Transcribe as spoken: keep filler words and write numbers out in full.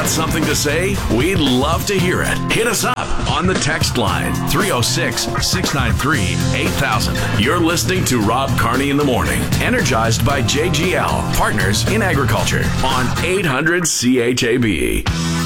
Got something to say? We'd love to hear it. Hit us up on the text line three oh six, six nine three, eight thousand. You're listening to Rob Carney in the Morning, energized by J G L, Partners in Agriculture, on eight hundred C H A B.